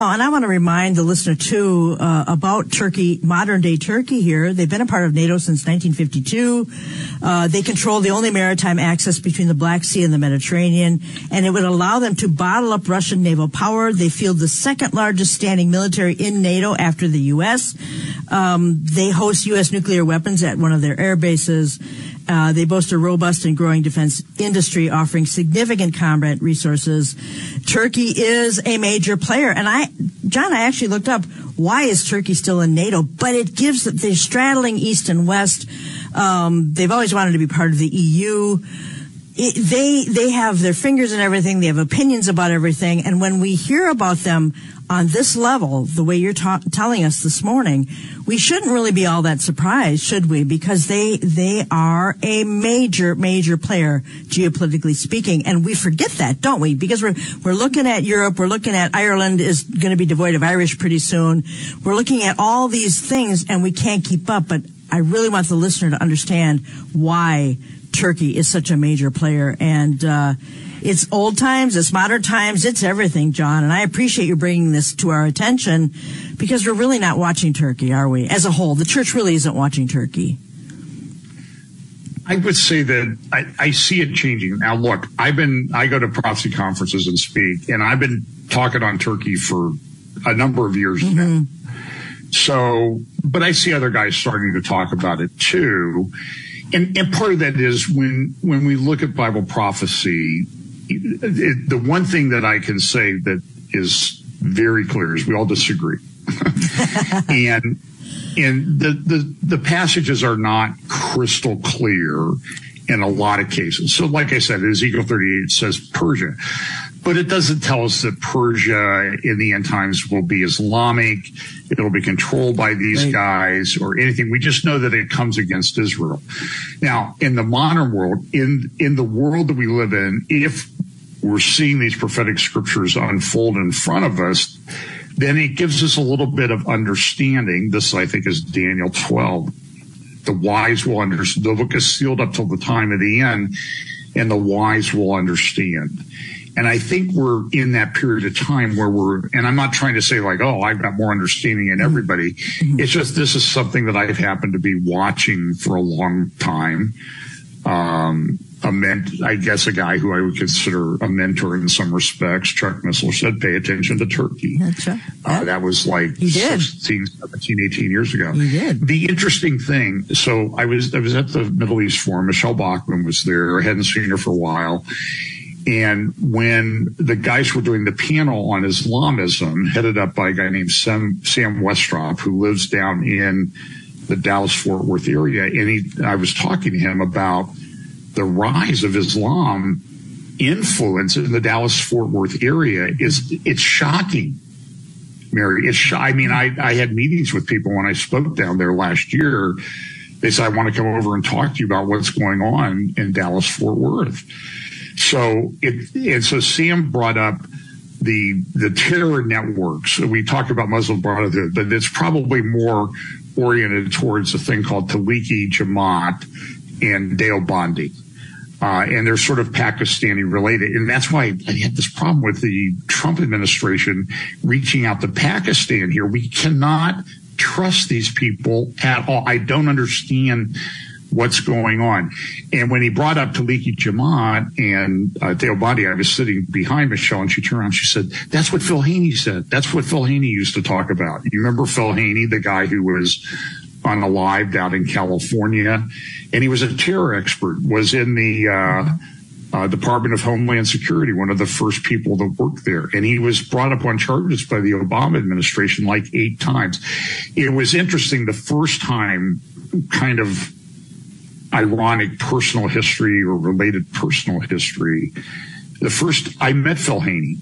And I want to remind the listener, too, about Turkey, modern-day Turkey here. They've been a part of NATO since 1952. They control the only maritime access between the Black Sea and the Mediterranean, and it would allow them to bottle up Russian naval power. They field the second largest standing military in NATO after the U.S. They host U.S. nuclear weapons at one of their air bases. They boast a robust and growing defense industry offering significant combat resources. Turkey is a major player. And John, I actually looked up why is Turkey still in NATO, but it gives that they're straddling East and West. They've always wanted to be part of the EU. They have their fingers in everything. They have opinions about everything. And when we hear about them on this level, the way you're telling us this morning, we shouldn't really be all that surprised, should we? Because they are a major, major player, geopolitically speaking. And we forget that, don't we? Because we're looking at Europe. We're looking at Ireland is going to be devoid of Irish pretty soon. We're looking at all these things and we can't keep up. But I really want the listener to understand why Turkey is such a major player. And it's old times, it's modern times, it's everything, John. And I appreciate you bringing this to our attention because we're really not watching Turkey, are we? As a whole, the church really isn't watching Turkey. I would say that I see it changing. Now, look, I go to prophecy conferences and speak, and I've been talking on Turkey for a number of years now. So, but I see other guys starting to talk about it too. And part of that is when we look at Bible prophecy, the one thing that I can say that is very clear is we all disagree. and the passages are not crystal clear in a lot of cases. So like I said, Ezekiel 38 says Persia, but it doesn't tell us that Persia in the end times will be Islamic. It'll be controlled by these guys or anything. We just know that it comes against Israel. Now, in the modern world, in the world that we live in, if we're seeing these prophetic scriptures unfold in front of us, then it gives us a little bit of understanding. This, I think, is Daniel 12. The wise will understand. The book is sealed up till the time of the end, and the wise will understand. And I think we're in that period of time where and I'm not trying to say like, oh, I've got more understanding than everybody. It's just, this is something that I've happened to be watching for a long time. I guess a guy who I would consider a mentor in some respects, Chuck Missler, said, pay attention to Turkey. That's right. That was like 16, 17, 18 years ago. You did. The interesting thing, so I was at the Middle East Forum. Michelle Bachmann was there. I hadn't seen her for a while. And when the guys were doing the panel on Islamism, headed up by a guy named Sam Westrop, who lives down in the Dallas-Fort Worth area, and I was talking to him about the rise of Islam influence in the Dallas-Fort Worth area. It's shocking, Mary. I had meetings with people when I spoke down there last year. They said, I want to come over and talk to you about what's going on in Dallas-Fort Worth. So Sam brought up the terror networks. We talk about Muslim Brotherhood, but it's probably more oriented towards a thing called Tawhidi Jamaat and Deobandi. And they're sort of Pakistani related. And that's why I had this problem with the Trump administration reaching out to Pakistan here. We cannot trust these people at all. I don't understand what's going on. And when he brought up Tawhidi Jamaat and Deobandi, I was sitting behind Michelle, and she turned around and she said, that's what Phil Haney said. That's what Phil Haney used to talk about. You remember Phil Haney, the guy who was on a live down in California? And he was a terror expert, was in the Department of Homeland Security, one of the first people that worked there. And he was brought up on charges by the Obama administration like 8 times. It was interesting. The first time, kind of ironic personal history or related personal history, I met Phil Haney.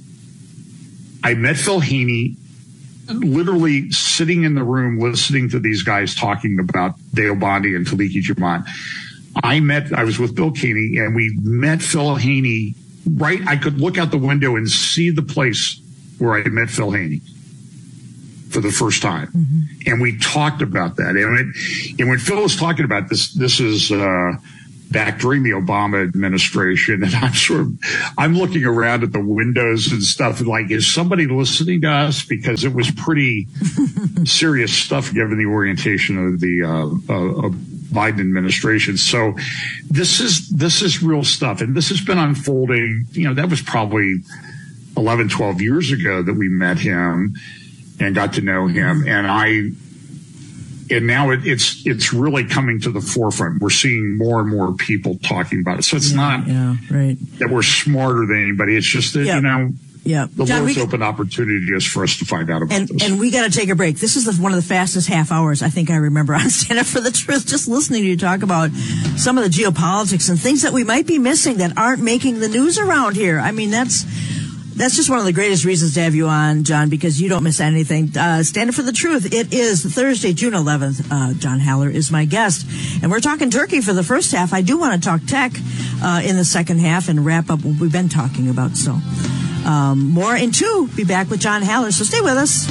Literally sitting in the room listening to these guys talking about Deobandi and Tawhidi Jamaat. I was with Bill Keeney, and we met Phil Haney. Right, I could look out the window and see the place where I met Phil Haney for the first time. Mm-hmm. And we talked about that. And when Phil was talking about this is back during the Obama administration. And I'm looking around at the windows and stuff, and like, is somebody listening to us? Because it was pretty serious stuff given the orientation of the Biden administration. So this is real stuff. And this has been unfolding. That was probably 11, 12 years ago that we met him and got to know him. And now it's really coming to the forefront. We're seeing more and more people talking about it. So it's not that we're smarter than anybody. It's just that, the John, Lord's open opportunity is for us to find out about this. And we got to take a break. This is one of the fastest half hours I think I remember on Stand Up for the Truth, just listening to you talk about some of the geopolitics and things that we might be missing that aren't making the news around here. I mean, that's just one of the greatest reasons to have you on, John, because you don't miss anything. Stand Up for the Truth. It is Thursday, June 11th. John Haller is my guest. And we're talking turkey for the first half. I do want to talk tech in the second half and wrap up what we've been talking about. So more in 2. Be back with John Haller. So stay with us.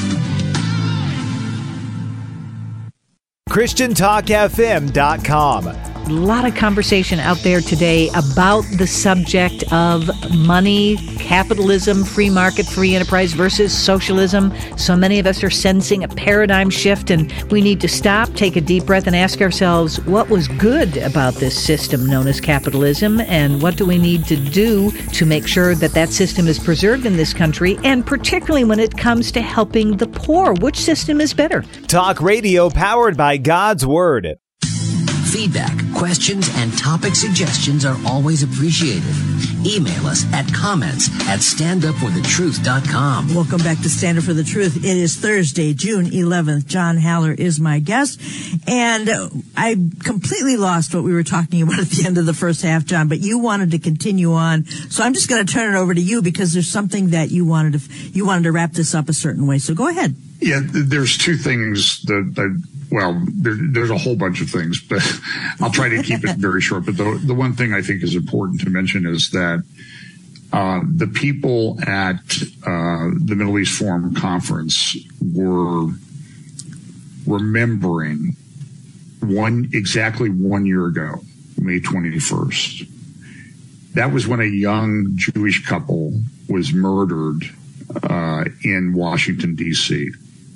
ChristianTalkFM.com. A lot of conversation out there today about the subject of money, capitalism, free market, free enterprise versus socialism. So many of us are sensing a paradigm shift, and we need to stop, take a deep breath, and ask ourselves what was good about this system known as capitalism, and what do we need to do to make sure that that system is preserved in this country, and particularly when it comes to helping the poor. Which system is better? Talk radio powered by God's Word. Feedback, questions, and topic suggestions are always appreciated. Email us at comments@standupforthetruth.com. Welcome back to Stand Up for the Truth. It is Thursday, June 11th. John Haller is my guest. And I completely lost what we were talking about at the end of the first half, John, but you wanted to continue on. So I'm just going to turn it over to you because there's something that you wanted to wrap this up a certain way. So go ahead. Yeah, there's two things there's a whole bunch of things, but I'll try to keep it very short. But the one thing I think is important to mention is that the people at the Middle East Forum Conference were remembering exactly 1 year ago, May 21st. That was when a young Jewish couple was murdered in Washington, D.C.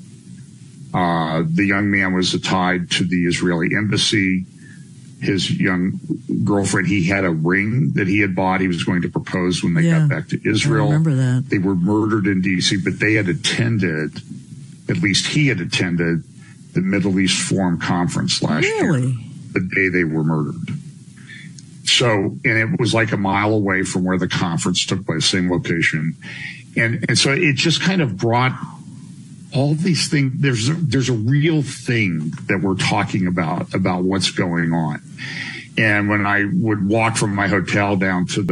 The young man was tied to the Israeli embassy. His young girlfriend, he had a ring that he had bought. He was going to propose when they got back to Israel. I remember that. They were murdered in D.C., but they had attended, at least he had attended, the Middle East Forum Conference last year, the day they were murdered. So, and it was like a mile away from where the conference took place, same location. And so it just kind of brought all these things. There's a real thing that we're talking about what's going on. And when I would walk from my hotel down to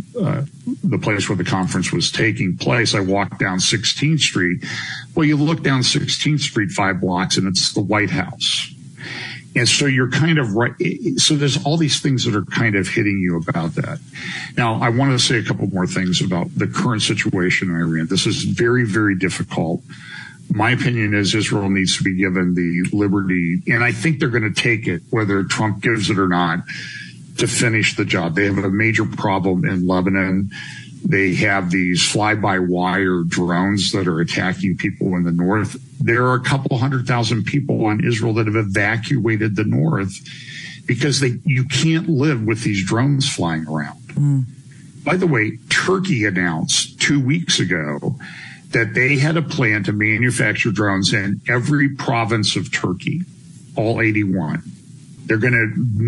the place where the conference was taking place, I walked down 16th Street. Well, you look down 16th Street 5 blocks and it's the White House. And so you're kind of right. So there's all these things that are kind of hitting you about that. Now, I want to say a couple more things about the current situation in Iran. This is very, very difficult. My opinion is Israel needs to be given the liberty, and I think they're going to take it, whether Trump gives it or not, to finish the job. They have a major problem in Lebanon. They have these fly-by-wire drones that are attacking people in the north. There are a couple 100,000 people in Israel that have evacuated the north because you can't live with these drones flying around. By the way, Turkey announced 2 weeks ago that they had a plan to manufacture drones in every province of Turkey, all 81. They're going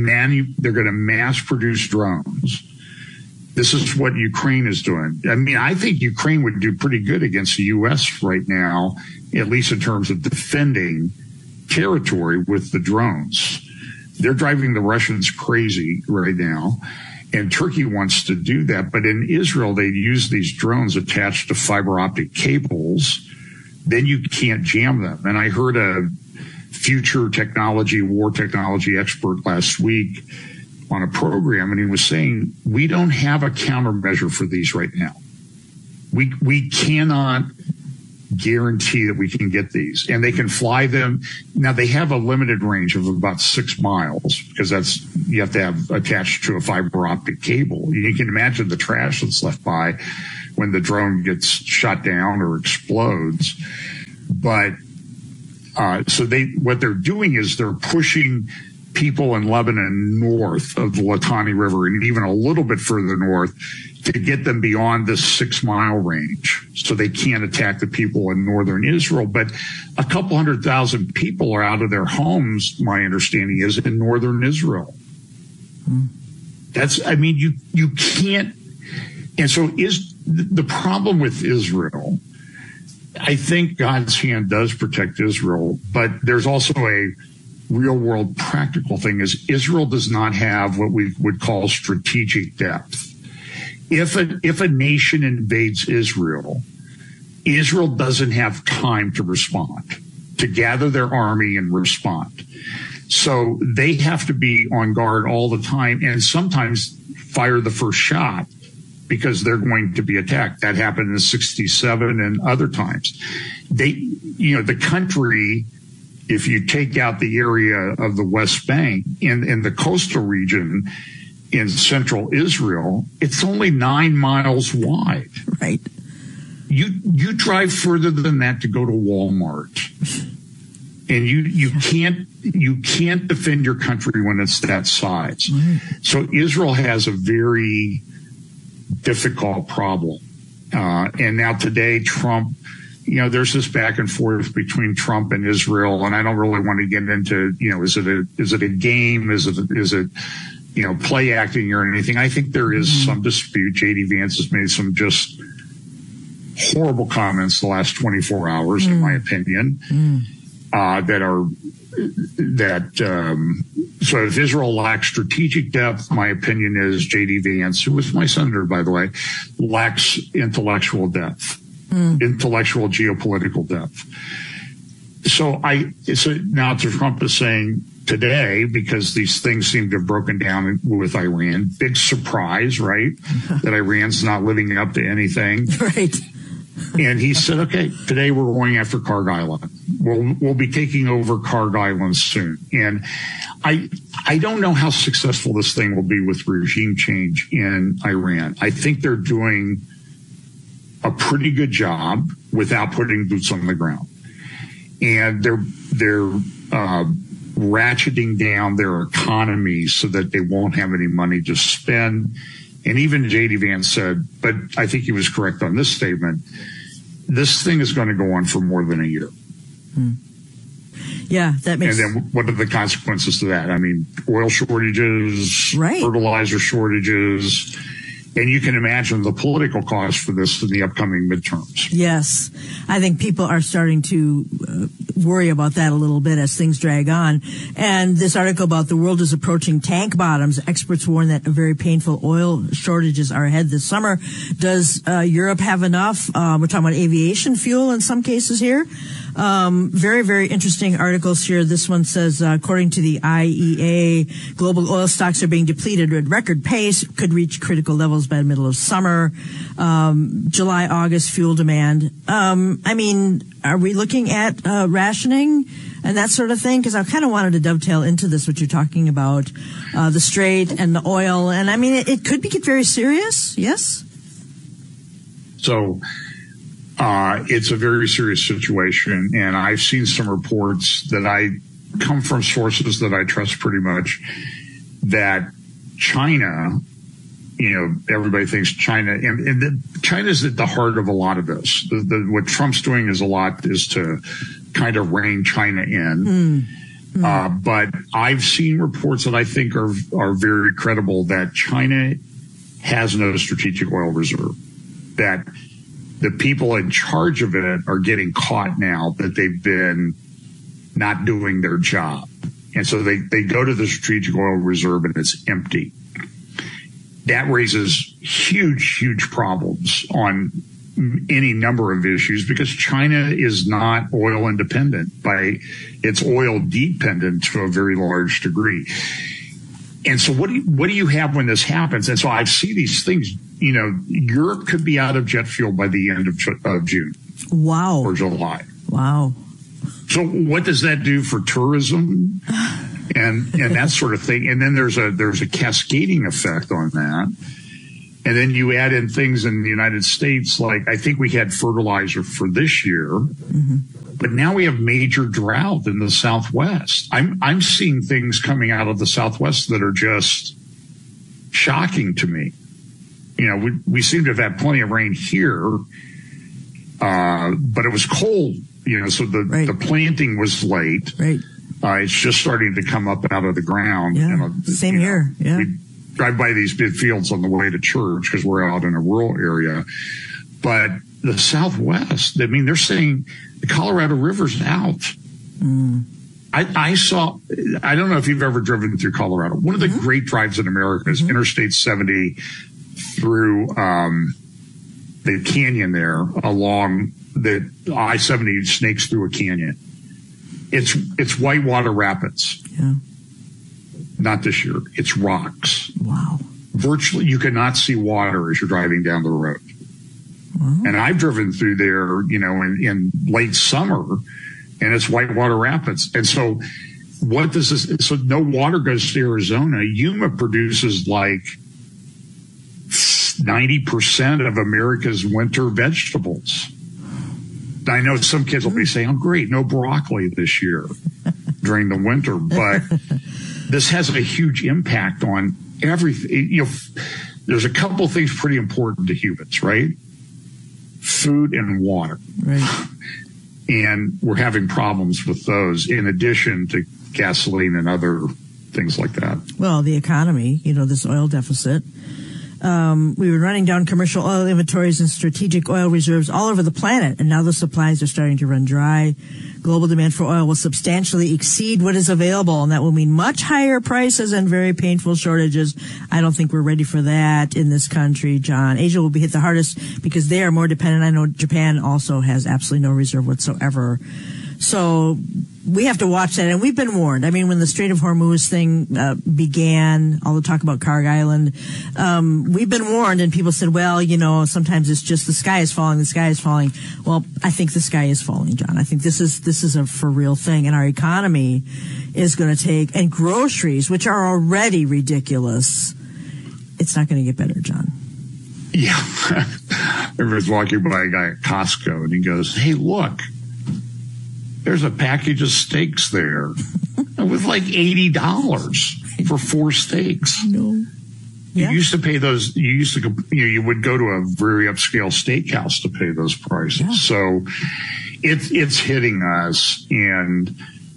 to mass produce drones. This is what Ukraine is doing. I mean, I think Ukraine would do pretty good against the U.S. right now, at least in terms of defending territory with the drones. They're driving the Russians crazy right now, and Turkey wants to do that. But in Israel, they use these drones attached to fiber optic cables. Then you can't jam them. And I heard a future technology, war technology expert last week on a program, and he was saying, we don't have a countermeasure for these right now. We cannot guarantee that we can get these, and they can fly them. Now they have a limited range of about 6 miles because you have to have attached to a fiber optic cable. You can imagine the trash that's left by when the drone gets shot down or explodes. But so what they're doing is they're pushing people in Lebanon north of the Litani River and even a little bit further north to get them beyond this 6 mile range so they can't attack the people in northern Israel. But a couple 100,000 people are out of their homes, my understanding is, in northern Israel. You can't. And so is the problem with Israel. I think God's hand does protect Israel, but there's also a real world practical thing is Israel does not have what we would call strategic depth. If a nation invades Israel, Israel doesn't have time to respond, to gather their army and respond. So they have to be on guard all the time and sometimes fire the first shot because they're going to be attacked. That happened in 67 and other times. The country, if you take out the area of the West Bank in the coastal region in central Israel, it's only 9 miles wide. Right. You drive further than that to go to Walmart. And you can't defend your country when it's that size. Right. So Israel has a very difficult problem. And now today, Trump, there's this back and forth between Trump and Israel, and I don't really want to get into, is it a game? Is it play acting or anything? I think there is some dispute. J.D. Vance has made some just horrible comments the last 24 hours, in my opinion, so if Israel lacks strategic depth, my opinion is J.D. Vance, who was my senator, by the way, lacks intellectual depth, intellectual geopolitical depth. So now Trump is saying today, because these things seem to have broken down with Iran, big surprise, right? That Iran's not living up to anything. Right. And he said, okay, today we're going after Karg Island. We'll be taking over Karg Island soon. And I don't know how successful this thing will be with regime change in Iran. I think they're doing a pretty good job without putting boots on the ground. And they're ratcheting down their economy so that they won't have any money to spend. And even J.D. Vance said, but I think he was correct on this statement, this thing is going to go on for more than a year. Yeah, that makes sense. And then what are the consequences to that? I mean, oil shortages, right, fertilizer shortages, and you can imagine the political cost for this in the upcoming midterms. Yes. I think people are starting to worry about that a little bit as things drag on. And this article about the world is approaching tank bottoms. Experts warn that very painful oil shortages are ahead this summer. Does Europe have enough? We're talking about aviation fuel in some cases here. Very, very interesting articles here. This one says, according to the IEA, global oil stocks are being depleted at record pace, could reach critical levels by the middle of summer. July, August fuel demand. Are we looking at rationing and that sort of thing? Because I kind of wanted to dovetail into this, what you're talking about, the Strait and the oil. And it could get very serious. Yes. So, it's a very serious situation, and I've seen some reports that I come from sources that I trust pretty much, that China, everybody thinks China, and China's at the heart of a lot of this. What Trump's doing is to kind of rein China in. But I've seen reports that I think are very credible that China has no strategic oil reserve, that the people in charge of it are getting caught now that they've been not doing their job. And so they go to the strategic oil reserve and it's empty. That raises huge, huge problems on any number of issues because China is not oil independent. It's oil dependent to a very large degree. And so what do you have when this happens? And so I see these things, Europe could be out of jet fuel by the end of June. Wow. For July. Wow. So what does that do for tourism and that sort of thing? And then there's a cascading effect on that. And then you add in things in the United States, like I think we had fertilizer for this year, but now we have major drought in the Southwest. I'm seeing things coming out of the Southwest that are just shocking to me. We seem to have had plenty of rain here, but it was cold, so the planting was late. Right. It's just starting to come up out of the ground. Yeah. Same here. Yeah. We drive by these big fields on the way to church because we're out in a rural area. But the Southwest, they're saying the Colorado River's out. I don't know if you've ever driven through Colorado. One of the great drives in America is Interstate 70 through the canyon there along the I-70 snakes through a canyon. It's Whitewater Rapids. Yeah. Not this year. It's rocks. Wow. Virtually, you cannot see water as you're driving down the road. Wow. And I've driven through there, in late summer, and it's Whitewater Rapids. And so what does this, so no water goes to Arizona. Yuma produces like 90% of America's winter vegetables. I know some kids will be saying, oh, great, no broccoli this year during the winter, but this has a huge impact on everything. There's a couple of things pretty important to humans, right? Food and water. Right. And we're having problems with those in addition to gasoline and other things like that. Well, the economy, this oil deficit. We were running down commercial oil inventories and strategic oil reserves all over the planet, and now the supplies are starting to run dry. Global demand for oil will substantially exceed what is available, and that will mean much higher prices and very painful shortages. I don't think we're ready for that in this country, John. Asia will be hit the hardest because they are more dependent. I know Japan also has absolutely no reserve whatsoever. So we have to watch that, and we've been warned. When the Strait of Hormuz thing began, all the talk about Karg Island, we've been warned, and people said, well, sometimes it's just the sky is falling. Well, I think the sky is falling, John. I think this is a for real thing, and our economy is going to take, and groceries, which are already ridiculous, it's not going to get better, John. Yeah. I was walking by a guy at Costco, and he goes, hey, look. There's a package of steaks there with like $80 for 4 steaks. No. Yeah. You used to pay those. You would go to a very upscale steakhouse to pay those prices. Yeah. So it's hitting us. And,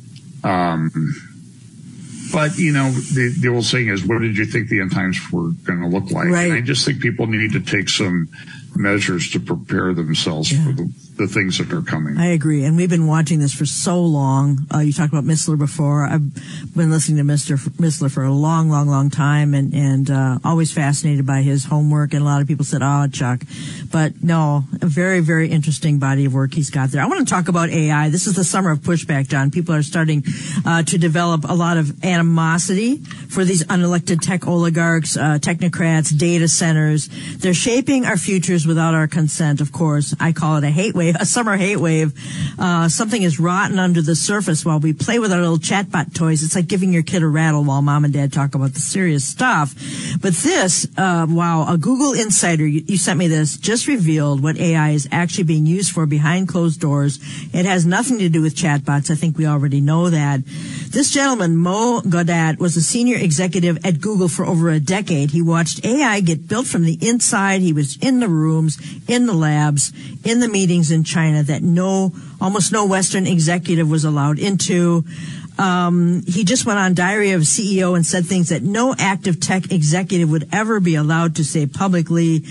but the old saying is, what did you think the end times were going to look like? Right. And I just think people need to take some measures to prepare themselves for the things that are coming. I agree. And we've been watching this for so long. You talked about Missler before. I've been listening to Mr. Missler for a long time and always fascinated by his homework. And a lot of people said, oh, Chuck. But no, a very, very interesting body of work he's got there. I want to talk about AI. This is the summer of pushback, John. People are starting to develop a lot of animosity for these unelected tech oligarchs, technocrats, data centers. They're shaping our futures without our consent, of course. I call it a hate wave, a summer hate wave. Something is rotten under the surface while we play with our little chatbot toys. It's like giving your kid a rattle while mom and dad talk about the serious stuff. But this, a Google insider, you sent me this, just revealed what AI is actually being used for behind closed doors. It has nothing to do with chatbots. I think we already know that. This gentleman, Mo Gaudat, was a senior executive at Google for over a decade. He watched AI get built from the inside. He was in the rooms, in the labs, in the meetings in China that almost no Western executive was allowed into. He just went on Diary of a CEO and said things that no active tech executive would ever be allowed to say publicly.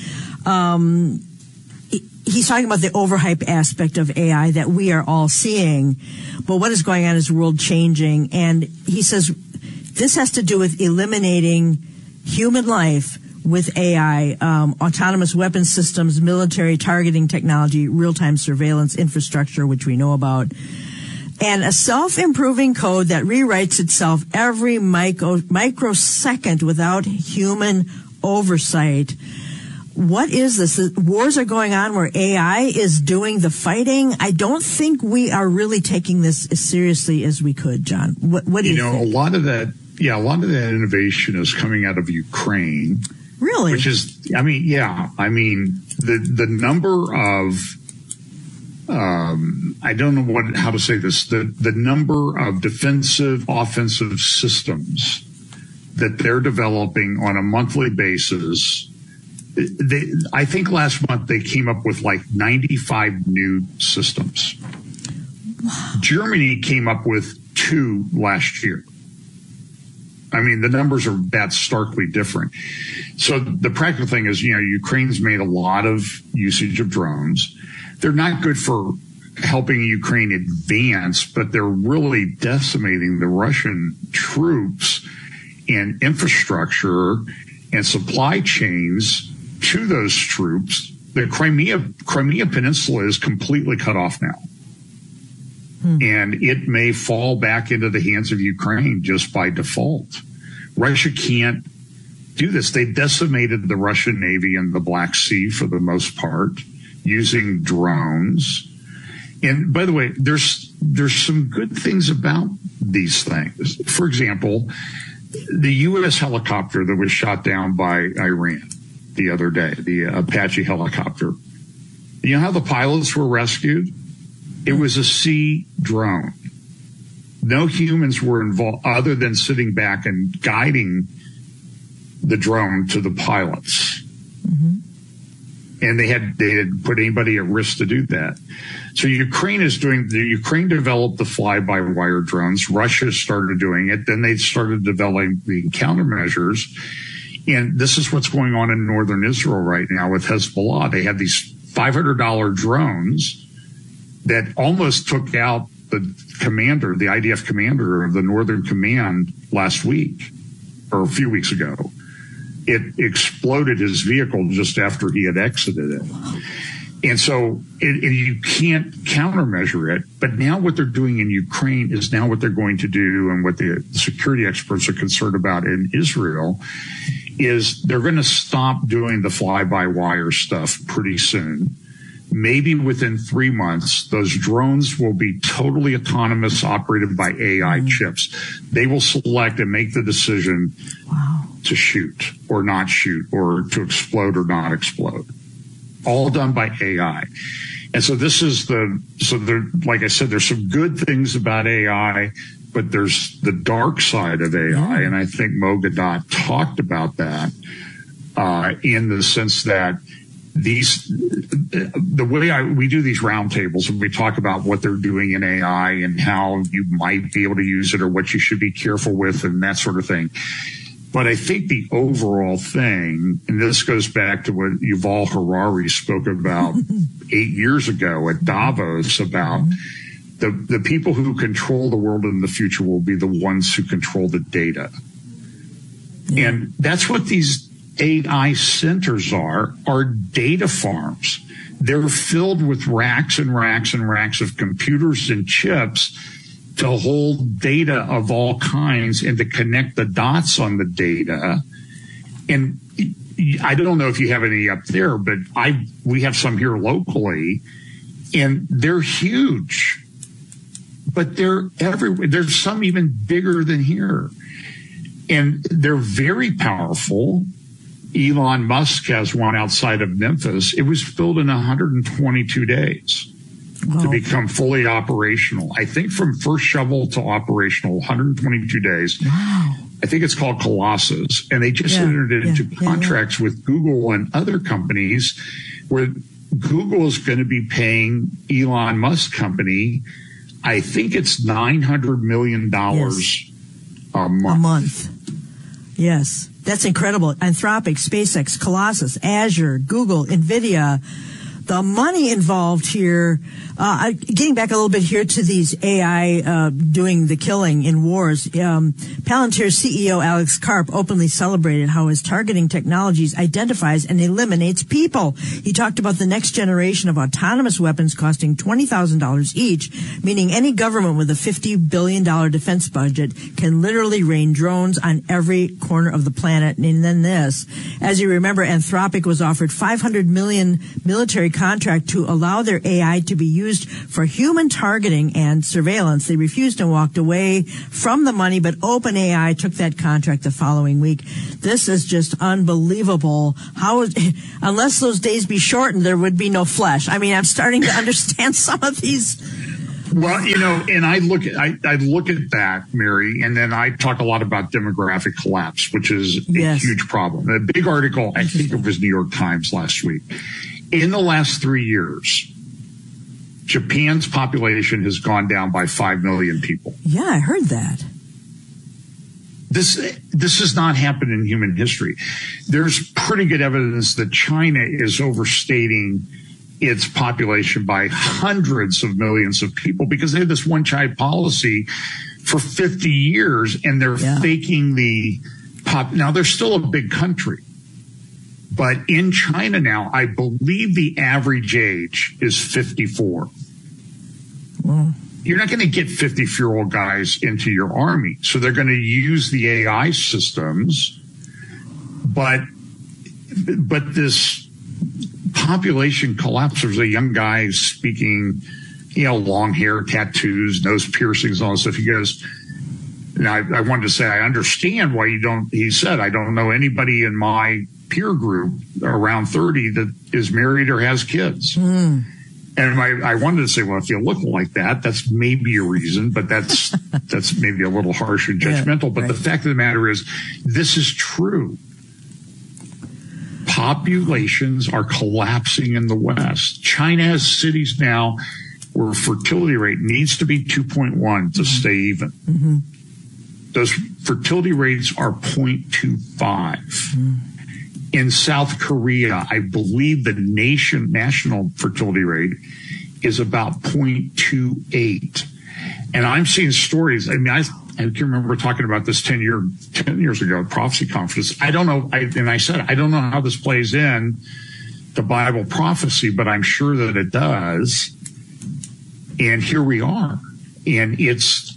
He's talking about the overhype aspect of AI that we are all seeing. But what is going on is world changing. And he says this has to do with eliminating human life with AI, autonomous weapon systems, military targeting technology, real-time surveillance infrastructure, which we know about, and a self-improving code that rewrites itself every microsecond without human oversight. what is this? The wars are going on where AI is doing the fighting. I don't think we are really taking this as seriously as we could, John. What do you think? A lot of that innovation is coming out of Ukraine. Really? Which is, the number of, I don't know how to say this, the number of defensive, offensive systems that they're developing on a monthly basis. I think last month they came up with like 95 new systems. Wow. Germany came up with 2 last year. The numbers are that starkly different. So the practical thing is, Ukraine's made a lot of usage of drones. They're not good for helping Ukraine advance, but they're really decimating the Russian troops and infrastructure and supply chains to those troops. The Crimea Peninsula is completely cut off now. And it may fall back into the hands of Ukraine just by default. Russia can't do this. They decimated the Russian Navy in the Black Sea for the most part using drones. And by the way, there's some good things about these things. For example, the U.S. helicopter that was shot down by Iran the other day, the Apache helicopter. You know how the pilots were rescued? It was a sea drone. No humans were involved other than sitting back and guiding the drone to the pilots. Mm-hmm. And they had put anybody at risk to do that. So Ukraine developed the fly-by-wire drones. Russia started doing it. Then they started developing the countermeasures. And this is what's going on in northern Israel right now with Hezbollah. They had these $500 drones that almost took out the commander, the IDF commander of the Northern Command last week or a few weeks ago. It exploded his vehicle just after he had exited it. And so you can't countermeasure it. But now what they're doing in Ukraine is now what they're going to do, and what the security experts are concerned about in Israel is they're going to stop doing the fly-by-wire stuff pretty soon. Maybe within 3 months, those drones will be totally autonomous, operated by AI chips. They will select and make the decision to shoot or not shoot, or to explode or not explode. All done by AI. And so this is like I said, there's some good things about AI, but there's the dark side of AI. And I think Mo Gaudat talked about that, in the sense that the way we do these roundtables, and we talk about what they're doing in AI and how you might be able to use it or what you should be careful with and that sort of thing. But I think the overall thing, and this goes back to what Yuval Harari spoke about 8 years ago at Davos, about the people who control the world in the future will be the ones who control the data. And that's what these AI centers are data farms. They're filled with racks and racks and racks of computers and chips to hold data of all kinds and to connect the dots on the data. And I don't know if you have any up there, but we have some here locally, and they're huge, but they're everywhere. There's some even bigger than here, and they're very powerful. Elon Musk has one outside of Memphis. It was built in 122 days. Wow. To become fully operational. I think from first shovel to operational, 122 days. Wow. I think it's called Colossus. And they just entered into contracts with Google and other companies where Google is going to be paying Elon Musk company, I think it's $900 million a month. Yes. That's incredible. Anthropic, SpaceX, Colossus, Azure, Google, NVIDIA. the money involved here, getting back a little bit here to these AI doing the killing in wars, Palantir CEO Alex Karp openly celebrated how his targeting technologies identifies and eliminates people. He talked about the next generation of autonomous weapons costing $20,000 each, meaning any government with a $50 billion defense budget can literally rain drones on every corner of the planet. And then this, as you remember, Anthropic was offered $500 million military contract to allow their AI to be used for human targeting and surveillance. They refused and walked away from the money, but OpenAI took that contract the following week. This is just unbelievable. Unless those days be shortened, there would be no flesh. I mean, I'm starting to understand some of these. Well, and I look at that, Mary, and then I talk a lot about demographic collapse, which is a huge problem. A big article, I think it was New York Times last week. In the last 3 years, Japan's population has gone down by 5 million people. Yeah, I heard that. This has not happened in human history. There's pretty good evidence that China is overstating its population by hundreds of millions of people because they had this one-child policy for 50 years, and they're faking the pop. Now, they're still a big country. But in China now, I believe the average age is 54. Well, you're not going to get 54-year-old guys into your army. So they're going to use the AI systems. But this population collapse, there's a young guy speaking, long hair, tattoos, nose piercings, all this stuff. He goes, and I wanted to say, I understand why you don't, he said, I don't know anybody in my peer group around 30 that is married or has kids. And I wanted to say, well, if you look like that, that's maybe a reason, but that's maybe a little harsh and judgmental. But the fact of the matter is, this is true. Populations are collapsing in the West. China has cities now where fertility rate needs to be 2.1 to stay even. Those fertility rates are 0.25. In South Korea, I believe the national fertility rate is about 0.28. And I'm seeing stories. I mean, I can remember talking about this 10 years ago at Prophecy Conference. I don't know. I said, I don't know how this plays in the Bible prophecy, but I'm sure that it does. And here we are. And it's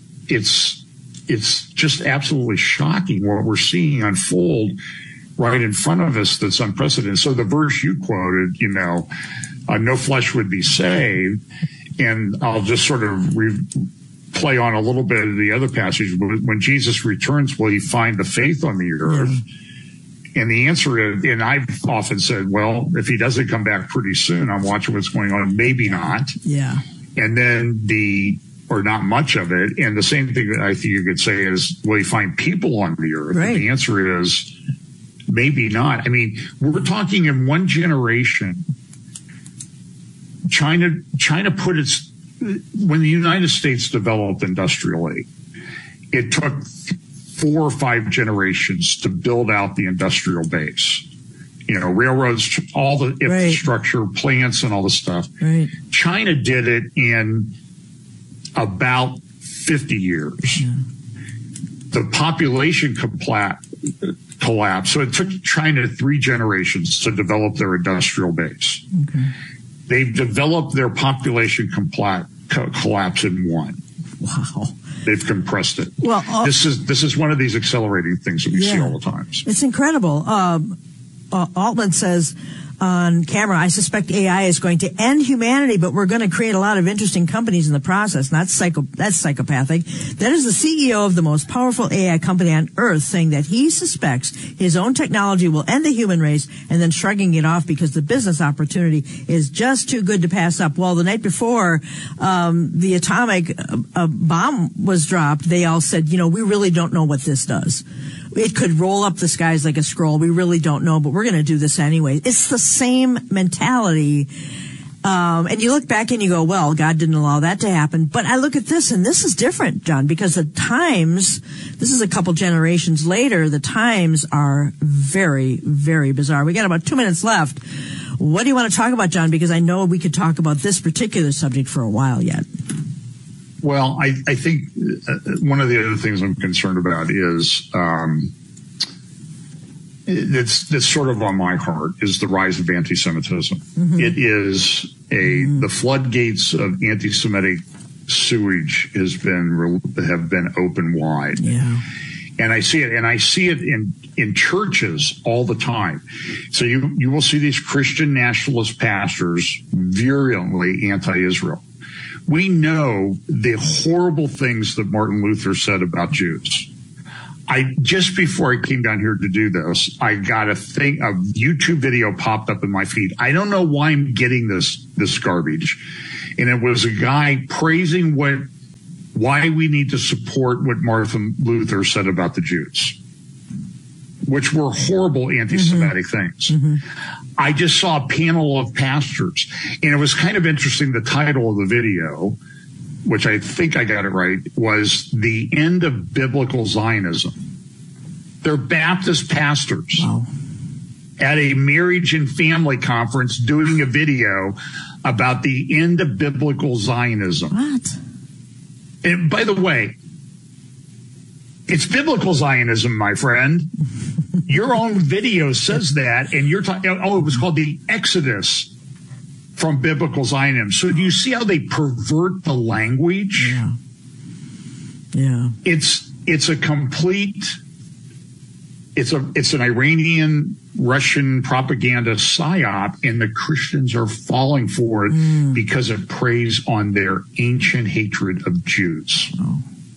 just absolutely shocking what we're seeing unfold right in front of us. That's unprecedented. So the verse you quoted, no flesh would be saved. And I'll just sort of play on a little bit of the other passage. When Jesus returns, will he find the faith on the earth? And the answer is, and I've often said, well, if he doesn't come back pretty soon, I'm watching what's going on. Maybe not. Yeah. And then or not much of it. And the same thing that I think you could say is, will he find people on the earth? Right. And the answer is maybe not. I mean, we're talking in one generation. China put when the United States developed industrially, it took 4 or 5 generations to build out the industrial base. Railroads, all the infrastructure, plants, and all the stuff. Right. China did it in about 50 years. Yeah. The population collapsed. So it took China 3 generations to develop their industrial base. Okay. They've developed their population collapse in 1. Wow. They've compressed it. Well, this is one of these accelerating things that we see all the time. It's incredible. Altman says on camera, I suspect AI is going to end humanity, but we're going to create a lot of interesting companies in the process. That's psychopathic. That is the CEO of the most powerful AI company on earth saying that he suspects his own technology will end the human race and then shrugging it off because the business opportunity is just too good to pass up. Well, the night before the atomic bomb was dropped, they all said, we really don't know what this does. It could roll up the skies like a scroll. We really don't know, but we're going to do this anyway. It's the same mentality. And you look back and you go, well, God didn't allow that to happen. But I look at this, and this is different, John, because the times, this is a couple generations later, the times are very, very bizarre. We got about 2 minutes left. What do you want to talk about, John? Because I know we could talk about this particular subject for a while yet. Well, I think one of the other things I'm concerned about is that's sort of on my heart is the rise of anti-Semitism. Mm-hmm. It is the floodgates of anti-Semitic sewage have been open wide. Yeah. And I see it in churches all the time. So you will see these Christian nationalist pastors virulently anti-Israel. We know the horrible things that Martin Luther said about Jews. Just before I came down here to do this, I got a YouTube video popped up in my feed. I don't know why I'm getting this garbage. And it was a guy praising why we need to support what Martin Luther said about the Jews, which were horrible anti-Semitic things. Mm-hmm. I just saw a panel of pastors, and it was kind of interesting. The title of the video, which I think I got it right, was The End of Biblical Zionism. They're Baptist pastors at a marriage and family conference doing a video about the end of biblical Zionism. What? And by the way, it's biblical Zionism, my friend. Your own video says that, and you're talking, it was called the Exodus from biblical Zionism. So do you see how they pervert the language? Yeah. It's a complete, it's an Iranian Russian propaganda psyop, and the Christians are falling for it because it preys on their ancient hatred of Jews. Oh.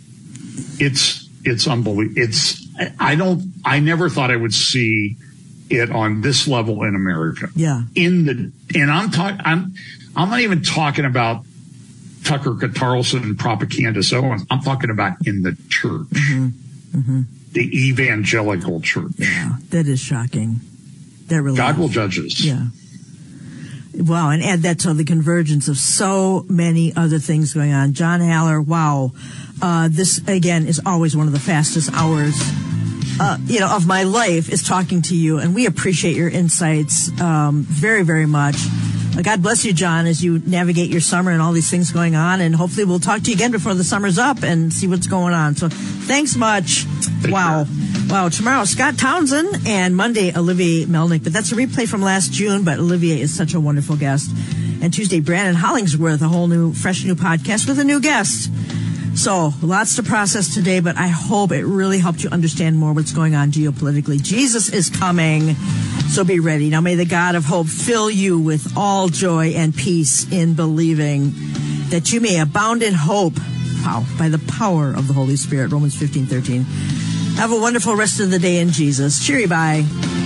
It's unbelievable. I never thought I would see it on this level in America. Yeah. I'm not even talking about Tucker Carlson propaganda. So I'm talking about in the church, the evangelical church. Yeah, that is shocking. That really God is. will judge us. Yeah. Wow, and add that to the convergence of so many other things going on. John Haller, wow. This, again, is always one of the fastest hours, of my life is talking to you. And we appreciate your insights very, very much. God bless you, John, as you navigate your summer and all these things going on. And hopefully we'll talk to you again before the summer's up and see what's going on. So thanks much. Wow. Wow. Tomorrow, Scott Townsend, and Monday, Olivier Melnick. But that's a replay from last June. But Olivier is such a wonderful guest. And Tuesday, Brandon Hollingsworth, a whole fresh new podcast with a new guest. So lots to process today, but I hope it really helped you understand more what's going on geopolitically. Jesus is coming, so be ready. Now may the God of hope fill you with all joy and peace in believing, that you may abound in hope, by the power of the Holy Spirit. Romans 15:13. Have a wonderful rest of the day in Jesus. Cheery bye.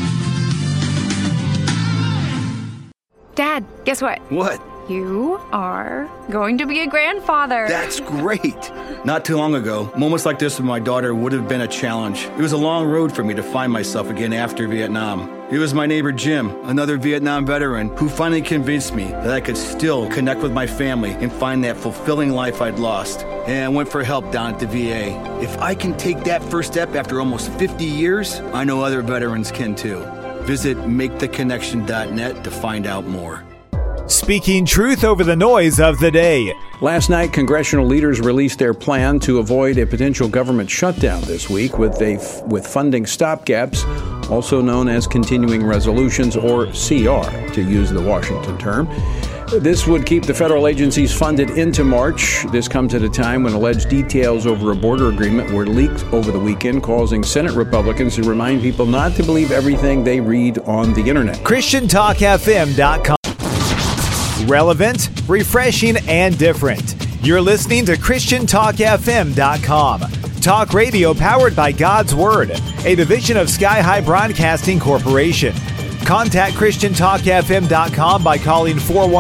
Dad, guess what? What? You are going to be a grandfather. That's great. Not too long ago, moments like this with my daughter would have been a challenge. It was a long road for me to find myself again after Vietnam. It was my neighbor Jim, another Vietnam veteran, who finally convinced me that I could still connect with my family and find that fulfilling life I'd lost. And I went for help down at the VA. If I can take that first step after almost 50 years, I know other veterans can too. Visit MakeTheConnection.net to find out more. Speaking truth over the noise of the day. Last night, congressional leaders released their plan to avoid a potential government shutdown this week with funding stopgaps, also known as continuing resolutions, or CR, to use the Washington term. This would keep the federal agencies funded into March. This comes at a time when alleged details over a border agreement were leaked over the weekend, causing Senate Republicans to remind people not to believe everything they read on the internet. ChristianTalkFM.com. Relevant, refreshing, and different. You're listening to ChristianTalkFM.com. Talk radio powered by God's Word, a division of Sky High Broadcasting Corporation. Contact ChristianTalkFM.com by calling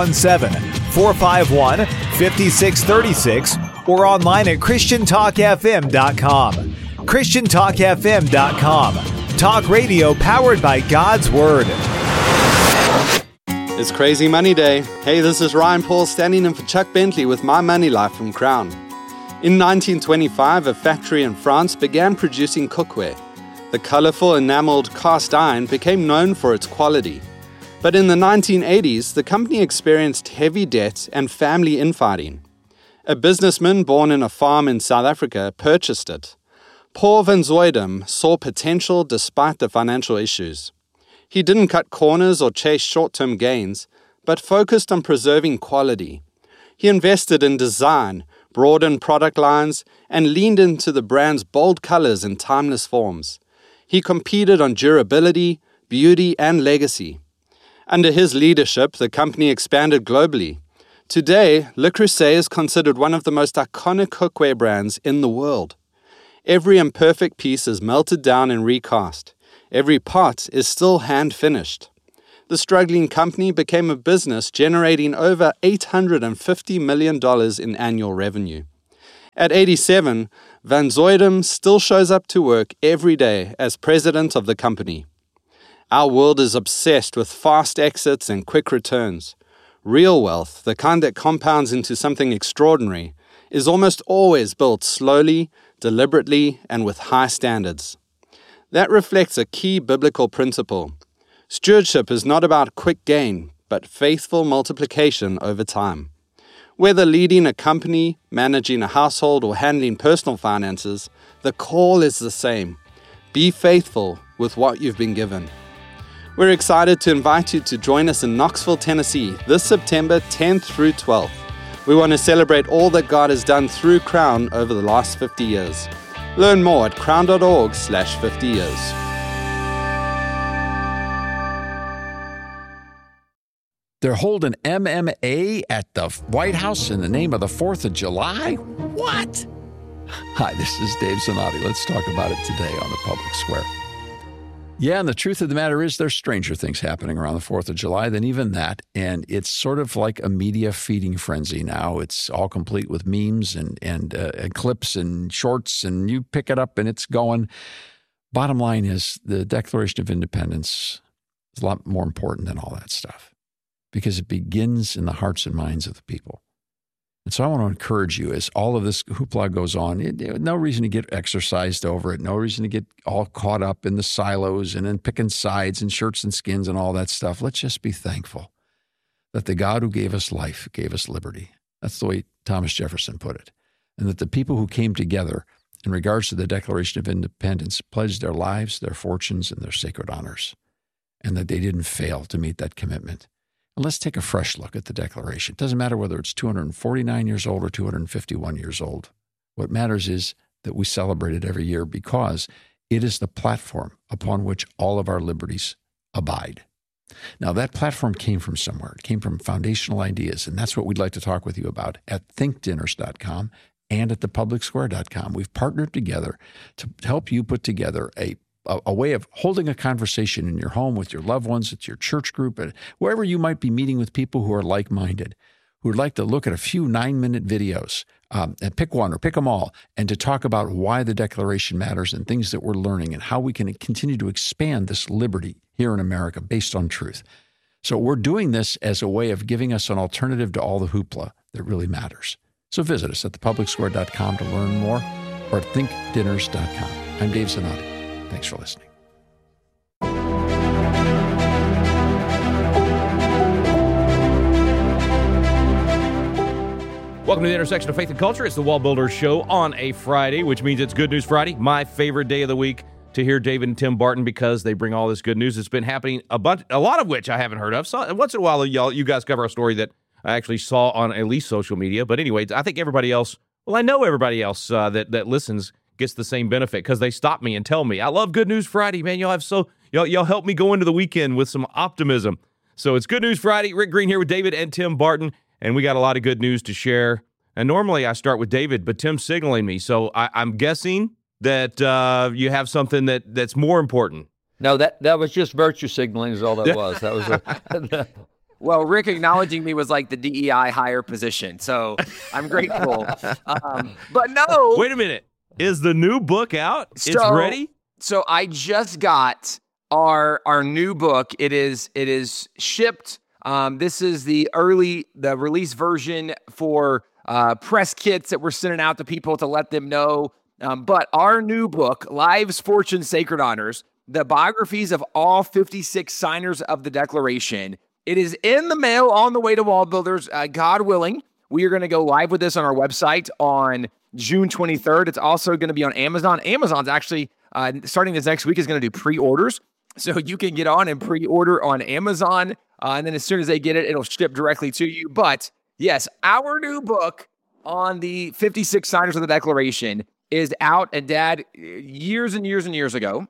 417-451-5636 or online at ChristianTalkFM.com. ChristianTalkFM.com. Talk radio powered by God's Word. It's Crazy Money Day. Hey, this is Ryan Paul standing in for Chuck Bentley with My Money Life from Crown. In 1925, a factory in France began producing cookware. The colorful enameled cast iron became known for its quality. But in the 1980s, the company experienced heavy debt and family infighting. A businessman born in a farm in South Africa purchased it. Paul van Zuydam saw potential despite the financial issues. He didn't cut corners or chase short-term gains, but focused on preserving quality. He invested in design, broadened product lines, and leaned into the brand's bold colors and timeless forms. He competed on durability, beauty, and legacy. Under his leadership, the company expanded globally. Today, Le Creuset is considered one of the most iconic cookware brands in the world. Every imperfect piece is melted down and recast. Every pot is still hand-finished. The struggling company became a business generating over $850 million in annual revenue. At 87, Van Zuydam still shows up to work every day as president of the company. Our world is obsessed with fast exits and quick returns. Real wealth, the kind that compounds into something extraordinary, is almost always built slowly, deliberately, and with high standards. That reflects a key biblical principle. Stewardship is not about quick gain, but faithful multiplication over time. Whether leading a company, managing a household, or handling personal finances, the call is the same. Be faithful with what you've been given. We're excited to invite you to join us in Knoxville, Tennessee, this September 10th through 12th. We want to celebrate all that God has done through Crown over the last 50 years. Learn more at crown.org/50 years. They're holding MMA at the White House in the name of the 4th of July? What? Hi, this is Dave Zanotti. Let's talk about it today on the Public Square. Yeah, and the truth of the matter is there's stranger things happening around the 4th of July than even that. And it's sort of like a media feeding frenzy now. It's all complete with memes and clips and shorts, and you pick it up and it's going. Bottom line is the Declaration of Independence is a lot more important than all that stuff, because it begins in the hearts and minds of the people. And so I want to encourage you, as all of this hoopla goes on, no reason to get exercised over it, no reason to get all caught up in the silos and then picking sides and shirts and skins and all that stuff. Let's just be thankful that the God who gave us life gave us liberty. That's the way Thomas Jefferson put it. And that the people who came together in regards to the Declaration of Independence pledged their lives, their fortunes, and their sacred honors, and that they didn't fail to meet that commitment. And let's take a fresh look at the Declaration. It doesn't matter whether it's 249 years old or 251 years old. What matters is that we celebrate it every year because it is the platform upon which all of our liberties abide. Now, that platform came from somewhere. It came from foundational ideas, and that's what we'd like to talk with you about at thinkdinners.com and at thepublicsquare.com. We've partnered together to help you put together a way of holding a conversation in your home with your loved ones, at your church group, and wherever you might be meeting with people who are like-minded, who would like to look at a few 9-minute videos and pick one or pick them all, and to talk about why the Declaration matters and things that we're learning and how we can continue to expand this liberty here in America based on truth. So we're doing this as a way of giving us an alternative to all the hoopla that really matters. So visit us at thepublicsquare.com to learn more, or at thinkdinners.com. I'm Dave Zanotti. Thanks for listening. Welcome to the intersection of faith and culture. It's the Wall Builders Show on a Friday, which means it's Good News Friday, my favorite day of the week to hear David and Tim Barton, because they bring all this good news that's been happening, a lot of which I haven't heard of. So once in a while, you guys cover a story that I actually saw on at least social media. But anyway, I think everybody else, I know everybody else that listens gets the same benefit, because they stop me and tell me, I love Good News Friday, man. Y'all help me go into the weekend with some optimism. So it's Good News Friday. Rick Green here with David and Tim Barton, and we got a lot of good news to share. And normally I start with David, but Tim's signaling me, so I'm guessing that you have something that's more important. No, that was just virtue signaling is all that was. That was Well, Rick acknowledging me was like the DEI higher position, so I'm grateful. But no. Wait a minute. Is the new book out? It's ready? So I just got our new book. It is shipped. This is the release version for press kits that we're sending out to people to let them know. But our new book, Lives, Fortunes, Sacred Honors, the biographies of all 56 signers of the Declaration. It is in the mail on the way to Wall Builders. God willing, we are going to go live with this on our website on June 23rd. It's also going to be on Amazon. Amazon's actually, starting this next week, is going to do pre-orders. So you can get on and pre-order on Amazon. And then as soon as they get it, it'll ship directly to you. But yes, our new book on the 56 signers of the Declaration is out. And Dad, years and years and years ago,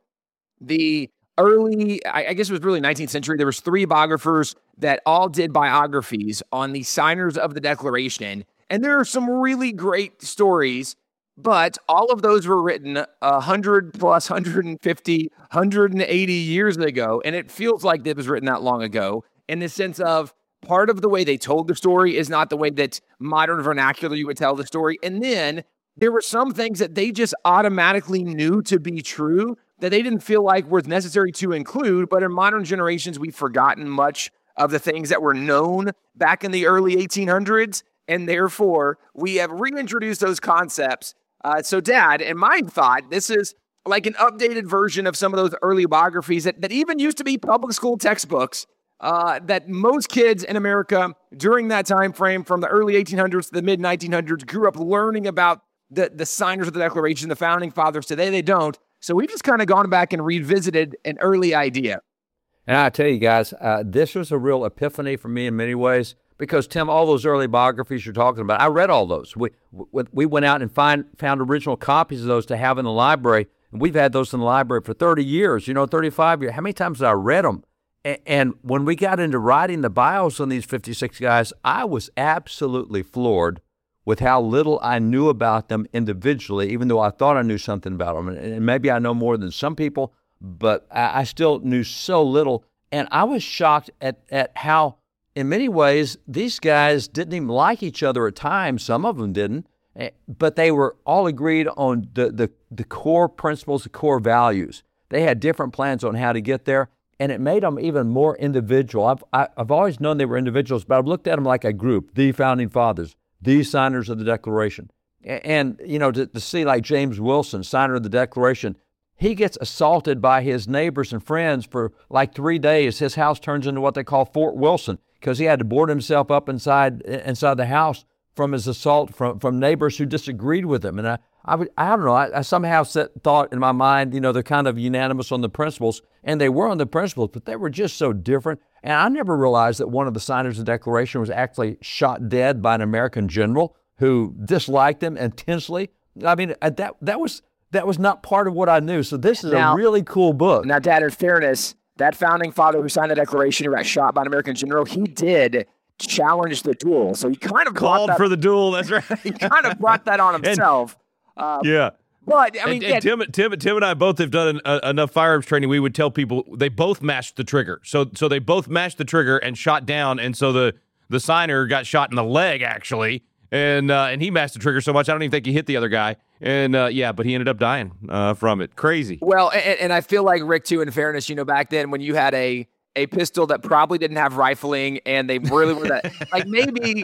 the early, I guess it was really 19th century, there was 3 biographers that all did biographies on the signers of the Declaration. And there are some really great stories, but all of those were written 100 plus, 150, 180 years ago. And it feels like it was written that long ago, in the sense of part of the way they told the story is not the way that modern vernacular you would tell the story. And then there were some things that they just automatically knew to be true that they didn't feel like were necessary to include. But in modern generations, we've forgotten much of the things that were known back in the early 1800s. And therefore, we have reintroduced those concepts. So Dad, in my thought, this is like an updated version of some of those early biographies that even used to be public school textbooks that most kids in America during that time frame from the early 1800s to the mid 1900s grew up learning about the signers of the Declaration, the founding fathers. Today, they don't. So we've just kind of gone back and revisited an early idea. And I tell you guys, this was a real epiphany for me in many ways, because, Tim, all those early biographies you're talking about, I read all those. We went out and found original copies of those to have in the library, and we've had those in the library for 30 years, 35 years. How many times did I read them? And when we got into writing the bios on these 56 guys, I was absolutely floored with how little I knew about them individually, even though I thought I knew something about them. And maybe I know more than some people, but I still knew so little. And I was shocked at how, in many ways, these guys didn't even like each other at times. Some of them didn't, but they were all agreed on the core principles, the core values. They had different plans on how to get there, and it made them even more individual. I've always known they were individuals, but I've looked at them like a group, the Founding Fathers, the signers of the Declaration. And to see like James Wilson, signer of the Declaration, he gets assaulted by his neighbors and friends for like 3 days. His house turns into what they call Fort Wilson, because he had to board himself up inside the house from his assault from neighbors who disagreed with him. And I don't know, I somehow thought in my mind, they're kind of unanimous on the principles, and they were on the principles, but they were just so different. And I never realized that one of the signers of the Declaration was actually shot dead by an American general who disliked him intensely. I mean, that was not part of what I knew. So this is a really cool book. Now, Dad, in fairness, that founding father who signed the Declaration, who got shot by an American general, he did challenge the duel. So he kind of called for the duel. That's right. He kind of brought that on himself. Yeah. But, I mean, and Tim and I both have done enough firearms training. We would tell people they both mashed the trigger. So they both mashed the trigger and shot down. And so the signer got shot in the leg, actually. And he mashed the trigger so much, I don't even think he hit the other guy. And but he ended up dying from it. Crazy. Well, and I feel like, Rick, too, in fairness, back then when you had a pistol that probably didn't have rifling, and they really were that, like, maybe,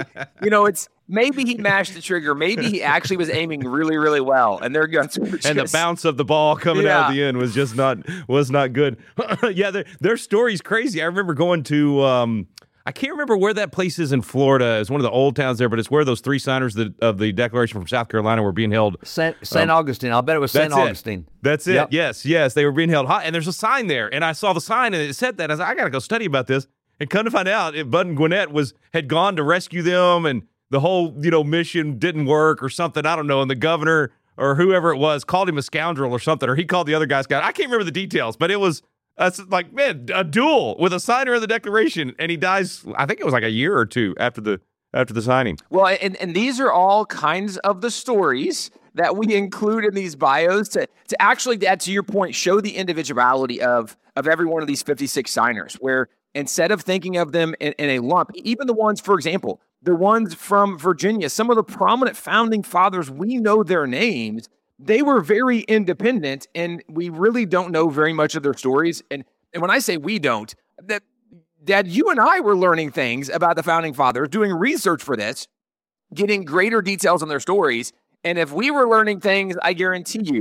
maybe he mashed the trigger. Maybe he actually was aiming really, really well, and their guns were just... And the bounce of the ball coming out at the end was just not good. Yeah, their story's crazy. I remember going to... I can't remember where that place is in Florida. It's one of the old towns there, but it's where those 3 signers of the Declaration from South Carolina were being held. St. Augustine. I'll bet it was St. Augustine. That's it. Yep. Yes. They were being held hot. And there's a sign there. And I saw the sign, and it said that. I was like, I got to go study about this. And come to find out, Bud and Gwinnett had gone to rescue them, and the whole mission didn't work or something. I don't know. And the governor or whoever it was called him a scoundrel or something, or he called the other guy scoundrel. I can't remember the details, but it was... like, man, a duel with a signer of the Declaration, and he dies, I think it was like a year or 2 after the signing. Well, and these are all kinds of the stories that we include in these bios to actually, Dad, to your point, show the individuality of every one of these 56 signers, where instead of thinking of them in a lump, even the ones, for example, the ones from Virginia, some of the prominent founding fathers, we know their names. They were very independent, and we really don't know very much of their stories. And when I say we don't, that Dad, you and I were learning things about the founding fathers, doing research for this, getting greater details on their stories. And if we were learning things, I guarantee you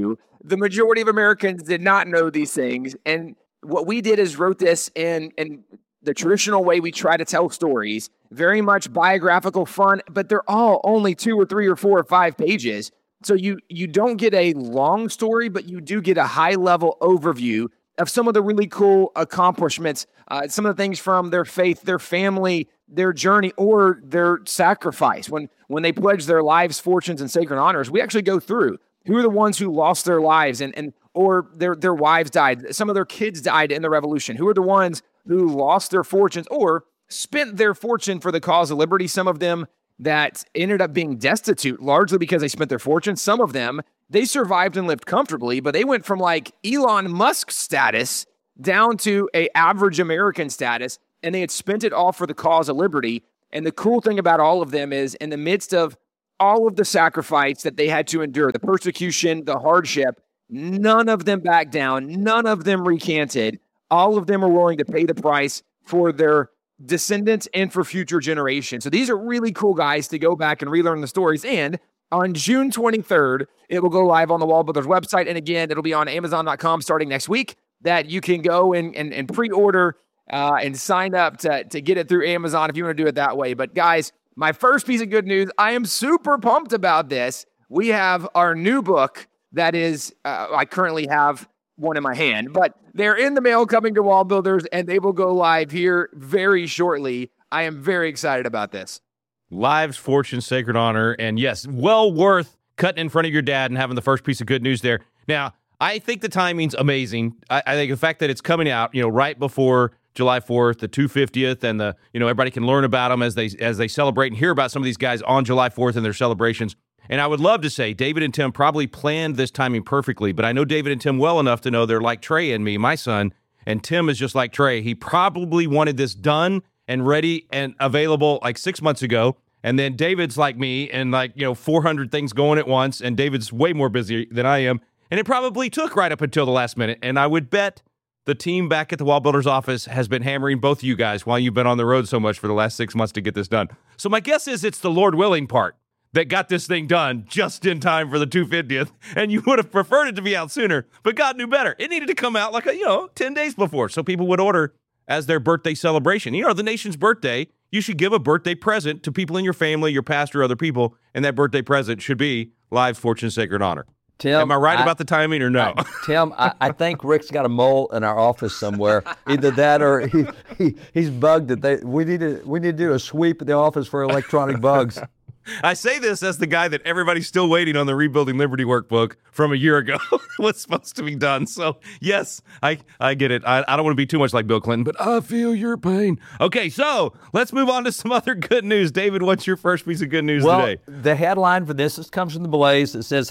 the majority of Americans did not know these things. And what we did is wrote this in the traditional way we try to tell stories, very much biographical fun, but they're all only 2 or 3 or 4 or 5 pages. So you don't get a long story, but you do get a high-level overview of some of the really cool accomplishments, some of the things from their faith, their family, their journey, or their sacrifice. When they pledge their lives, fortunes, and sacred honors, we actually go through who are the ones who lost their lives or their wives died. Some of their kids died in the revolution. Who are the ones who lost their fortunes or spent their fortune for the cause of liberty? Some of them that ended up being destitute largely because they spent their fortune. Some of them, they survived and lived comfortably, but they went from like Elon Musk status down to a average American status, and they had spent it all for the cause of liberty. And the cool thing about all of them is in the midst of all of the sacrifice that they had to endure, the persecution, the hardship, none of them backed down. None of them recanted. All of them are willing to pay the price for their descendants and for future generations. So these are really cool guys to go back and relearn the stories. And on June 23rd, it will go live on the Wall Builders website. And again, it'll be on Amazon.com starting next week that you can go and pre-order and sign up to get it through Amazon if you want to do it that way. But guys, my first piece of good news, I am super pumped about this. We have our new book that is, I currently have one in my hand, but they're in the mail coming to Wall Builders, and they will go live here very shortly. I am very excited about this. Lives, Fortune, Sacred Honor, and yes, well worth cutting in front of your dad and having the first piece of good news there. Now, I think the timing's amazing. I think the fact that it's coming out, right before July 4th, the 250th, and everybody can learn about them as they celebrate and hear about some of these guys on July 4th and their celebrations. And I would love to say David and Tim probably planned this timing perfectly, but I know David and Tim well enough to know they're like Trey and me, my son, and Tim is just like Trey. He probably wanted this done and ready and available like 6 months ago. And then David's like me and 400 things going at once, and David's way more busy than I am. And it probably took right up until the last minute. And I would bet the team back at the Wall Builders office has been hammering both of you guys while you've been on the road so much for the last 6 months to get this done. So my guess is it's the Lord willing part that got this thing done just in time for the 250th, and you would have preferred it to be out sooner, but God knew better. It needed to come out 10 days before, so people would order as their birthday celebration. The nation's birthday, you should give a birthday present to people in your family, your pastor, other people, and that birthday present should be Lives, Fortune, Sacred Honor. Tim, am I right about the timing or no? Tim, I think Rick's got a mole in our office somewhere. Either that or he's bugged it. We need to do a sweep of the office for electronic bugs. I say this as the guy that everybody's still waiting on the Rebuilding Liberty workbook from a year ago was supposed to be done. So, yes, I get it. I don't want to be too much like Bill Clinton, but I feel your pain. Okay, so let's move on to some other good news. David, what's your first piece of good news today? The headline for this comes from the Blaze. It says,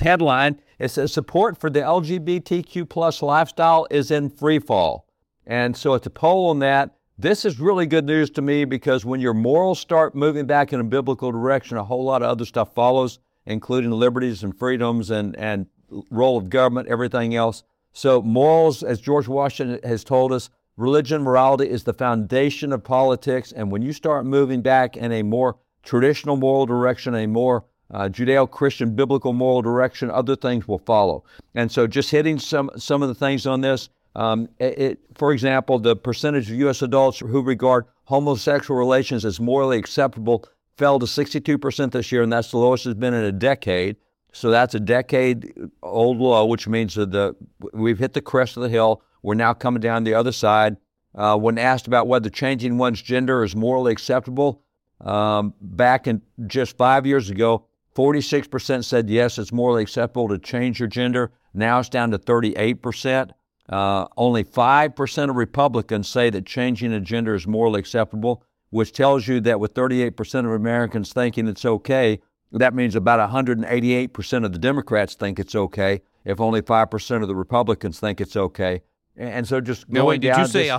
support for the LGBTQ plus lifestyle is in free fall. And so it's a poll on that. This is really good news to me because when your morals start moving back in a biblical direction, a whole lot of other stuff follows, including liberties and freedoms and role of government, everything else. So morals, as George Washington has told us, religion, morality is the foundation of politics. And when you start moving back in a more traditional moral direction, a more Judeo-Christian biblical moral direction, other things will follow. And so just hitting some of the things on this, for example, the percentage of U.S. adults who regard homosexual relations as morally acceptable fell to 62% this year, and that's the lowest it's been in a decade. So that's a decade-old low, which means that we've hit the crest of the hill. We're now coming down the other side. When asked about whether changing one's gender is morally acceptable, back in just 5 years ago, 46% said yes, it's morally acceptable to change your gender. Now it's down to 38%. Only 5% of Republicans say that changing a gender is morally acceptable, which tells you that with 38% of Americans thinking it's okay, that means about 188% of the Democrats think it's okay, if only 5% of the Republicans think it's okay. And so just going down. Did you say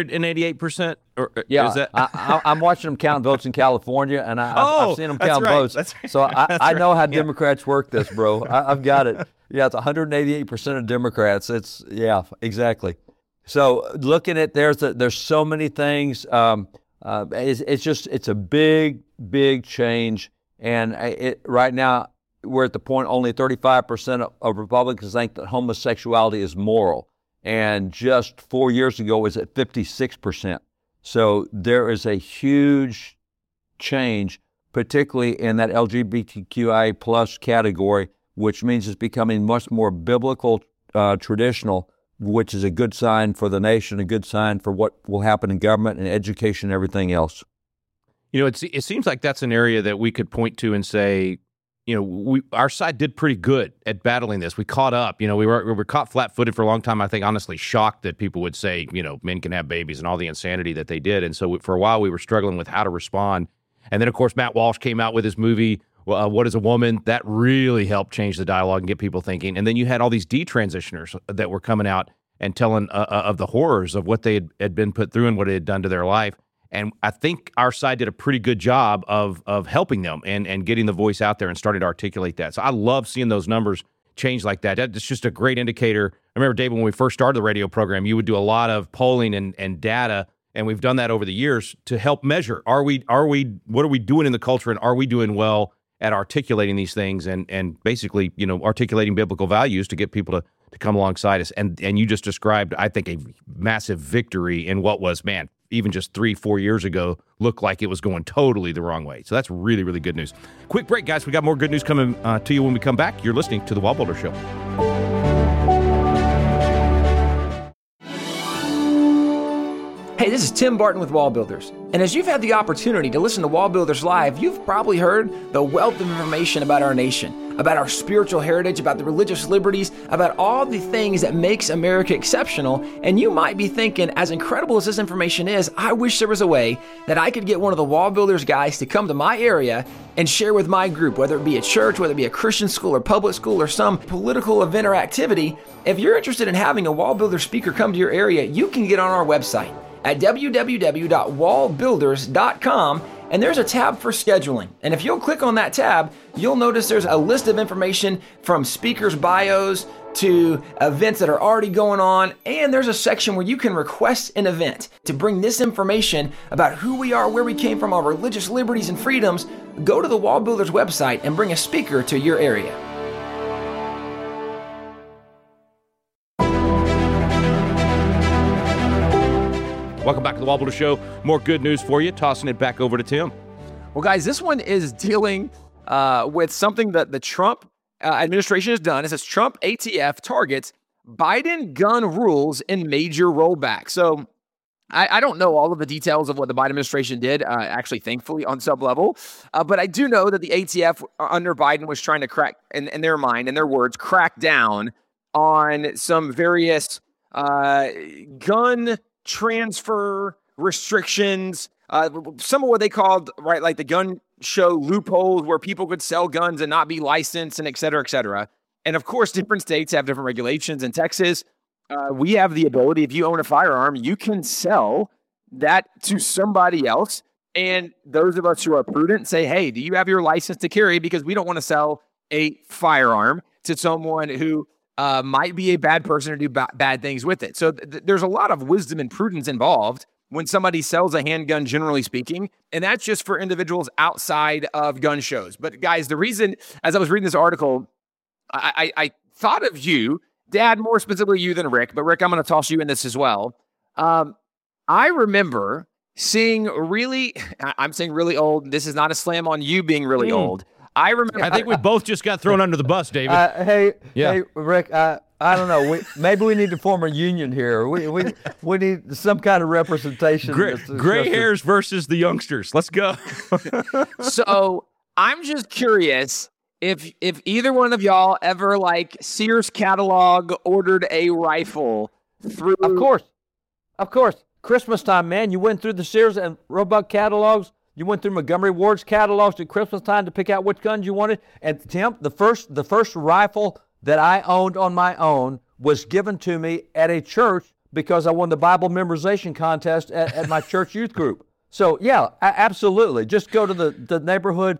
188%? Yeah, is that... I'm watching them count votes in California, and I've seen them count votes. So I know how Democrats work this, bro. I've got it. Yeah, it's 188% of Democrats. Yeah, exactly. So looking at there's so many things. It's a big change, and right now we're at the point only 35% of Republicans think that homosexuality is moral. And just 4 years ago, it was at 56%. So there is a huge change, particularly in that LGBTQI plus category, which means it's becoming much more biblical, traditional, which is a good sign for the nation, a good sign for what will happen in government and education and everything else. You know, it seems like that's an area that we could point to and say, you know, our side did pretty good at battling this. We caught up. You know, we were caught flat-footed for a long time. I think, honestly, shocked that people would say, you know, men can have babies and all the insanity that they did. And so for a while, we were struggling with how to respond. And then, of course, Matt Walsh came out with his movie, What is a Woman? That really helped change the dialogue and get people thinking. And then you had all these detransitioners that were coming out and telling of the horrors of what they had been put through and what it had done to their life. And I think our side did a pretty good job of helping them and getting the voice out there and starting to articulate that. So I love seeing those numbers change like that. That's just a great indicator. I remember, David, when we first started the radio program, you would do a lot of polling and data, and we've done that over the years to help measure. What are we doing in the culture, and are we doing well at articulating these things and basically, you know, articulating biblical values to get people to come alongside us. And you just described, I think, a massive victory in what was, man, even just 3-4 years ago, looked like it was going totally the wrong way. So that's really, really good news. Quick break, guys. We got more good news coming to you when we come back. You're listening to The Wall Builder Show. Hey, this is Tim Barton with Wall Builders. And as you've had the opportunity to listen to Wall Builders Live, you've probably heard the wealth of information about our nation, about our spiritual heritage, about the religious liberties, about all the things that makes America exceptional. And you might be thinking, as incredible as this information is, I wish there was a way that I could get one of the Wall Builders guys to come to my area and share with my group, whether it be a church, whether it be a Christian school or public school or some political event or activity. If you're interested in having a Wall Builder speaker come to your area, you can get on our website at www.wallbuilders.com, and there's a tab for scheduling. And if you'll click on that tab, you'll notice there's a list of information from speakers' bios to events that are already going on, and there's a section where you can request an event to bring this information about who we are, where we came from, our religious liberties and freedoms. Go to the Wall Builders website and bring a speaker to your area. Welcome back to the Wall Builder Show. More good news for you. Tossing it back over to Tim. Well, guys, this one is dealing with something that the Trump administration has done. It says Trump ATF targets Biden gun rules in major rollback. So I don't know all of the details of what the Biden administration did, actually, thankfully, on some level. But I do know that the ATF under Biden was trying to crack, in their mind, in their words, crack down on some various gun transfer restrictions, some of what they called, right, like the gun show loopholes where people could sell guns and not be licensed and et cetera, et cetera. And of course, different states have different regulations. In Texas, we have the ability, if you own a firearm, you can sell that to somebody else. And those of us who are prudent say, hey, do you have your license to carry? Because we don't want to sell a firearm to someone who might be a bad person or do bad things with it. So there's a lot of wisdom and prudence involved when somebody sells a handgun, generally speaking, and that's just for individuals outside of gun shows. But guys, the reason, as I was reading this article, I thought of you, Dad, more specifically you than Rick, but Rick, I'm going to toss you in this as well. I remember seeing I'm saying really old. This is not a slam on you being really old. I remember. I think we both just got thrown under the bus, David. Hey, Rick. I don't know. Maybe we need to form a union here. We need some kind of representation. Gray hairs versus the youngsters. Let's go. So I'm just curious if either one of y'all ever, like, Sears catalog ordered a rifle through. Of course. Christmas time, man. You went through the Sears and Roebuck catalogs. You went through Montgomery Ward's catalogs at Christmas time to pick out which guns you wanted. And Tim, the first rifle that I owned on my own was given to me at a church because I won the Bible memorization contest at my church youth group. So yeah, absolutely. Just go to the neighborhood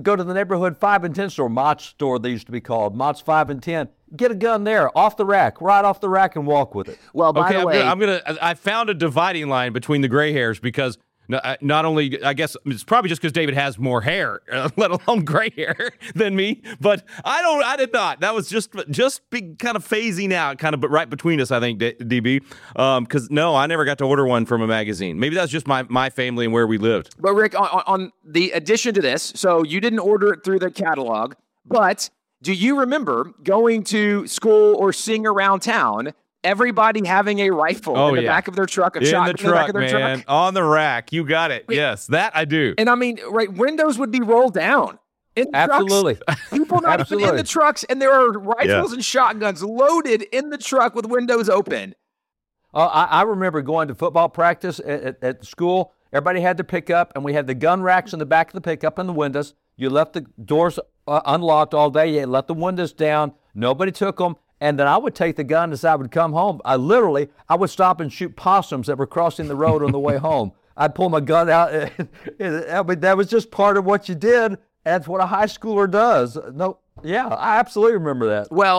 5 and 10 store, Mott's store they used to be called, Mott's 5 and 10. Get a gun there, right off the rack, and walk with it. Well, by the way, I found a dividing line between the gray hairs because No, not only, I guess it's probably just because David has more hair, let alone gray hair than me. But I did not. That was just be kind of phasing out, kind of right between us, I think, DB. Because no, I never got to order one from a magazine. Maybe that's just my family and where we lived. But Rick, on the addition to this, so you didn't order it through the catalog, but do you remember going to school or seeing around town everybody having a rifle in the back of their truck, a shotgun in the back of their truck? On the rack. You got it. Yes, that I do. And I mean, right, windows would be rolled down in the Absolutely. trucks. People not even in the trucks, and there are rifles and shotguns loaded in the truck with windows open. I remember going to football practice at school. Everybody had their pickup, and we had the gun racks in the back of the pickup and the windows. You left the doors unlocked all day. You let the windows down. Nobody took them. And then I would take the gun as I would come home. I would stop and shoot possums that were crossing the road on the way home. I'd pull my gun out. I mean, that was just part of what you did. That's what a high schooler does. No, yeah, I absolutely remember that. Well,